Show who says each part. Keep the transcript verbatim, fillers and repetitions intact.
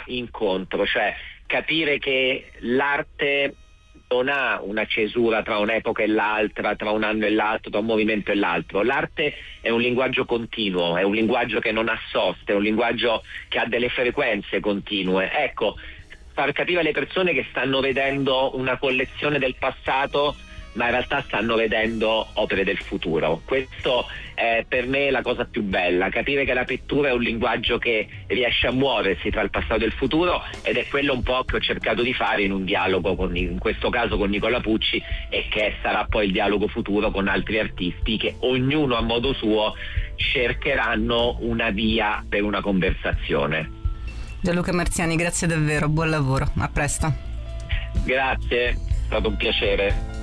Speaker 1: incontro, cioè capire che l'arte non ha una cesura tra un'epoca e l'altra, tra un anno e l'altro, tra un movimento e l'altro. L'arte è un linguaggio continuo, è un linguaggio che non ha soste, è un linguaggio che ha delle frequenze continue. Ecco, far capire alle persone che stanno vedendo una collezione del passato, ma in realtà stanno vedendo opere del futuro. Questo è per me la cosa più bella, capire che la pittura è un linguaggio che riesce a muoversi tra il passato e il futuro, ed è quello un po' che ho cercato di fare in un dialogo con, in questo caso con Nicola Pucci, e che sarà poi il dialogo futuro con altri artisti che ognuno a modo suo cercheranno una via per una conversazione.
Speaker 2: Gianluca Marziani, grazie davvero, buon lavoro, a presto.
Speaker 1: Grazie, è stato un piacere.